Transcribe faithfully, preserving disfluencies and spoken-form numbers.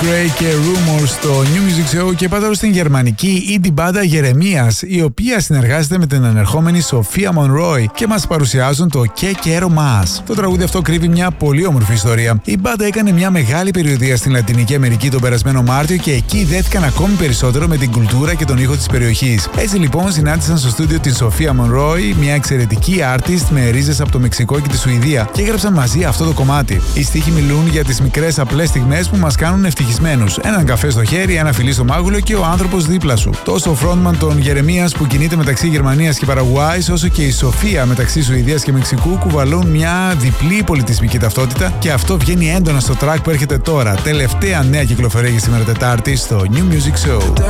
Grey και Rumors στο New Music Show και πάντα στην γερμανική indie μπάντα Γερεμίας, η οποία συνεργάζεται με την ανερχόμενη Σοφία Μονρόι και μας παρουσιάζουν το «Και Quiero Más». Το τραγούδι αυτό κρύβει μια πολύ όμορφη ιστορία. Η μπάντα έκανε μια μεγάλη περιοδεία στην Λατινική Αμερική τον περασμένο Μάρτιο και εκεί δέθηκαν ακόμη περισσότερο με την κουλτούρα και τον ήχο της περιοχής. Έτσι λοιπόν συνάντησαν στο στούντιο την Σοφία Μονρόι, μια εξαιρετική artist με ρίζες από το Μεξικό και τη Σουηδία, και έγραψαν μαζί αυτό το κομμάτι. Οι στίχοι μιλούν για τις μικρές απλές στιγμές που μας κάνουν ευτυχισμένους. Έναν καφέ στο χέρι, ένα φιλί στο μάγουλο και ο άνθρωπος δίπλα σου. Τόσο ο frontman των Γερεμίας που κινείται μεταξύ Γερμανίας και Παραγουάης, όσο και η Σοφία μεταξύ Σουηδίας και Μεξικού κουβαλούν μια διπλή πολιτισμική ταυτότητα, και αυτό βγαίνει έντονα στο track που έρχεται τώρα. Τελευταία νέα κυκλοφορία για σήμερα Τετάρτη στο New Music Show.